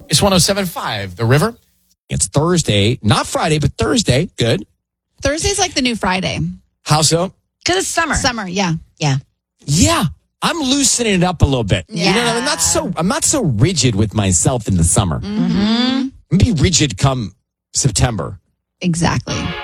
It's 107.5, The River. It's Thursday, not Friday, but Thursday. Good. Thursday's like the new Friday. How so? Because it's summer. Summer, yeah. Yeah. I'm loosening it up a little bit. Yeah. You know, I'm not so rigid with myself in the summer. Mm-hmm. I'm be rigid come September. Exactly.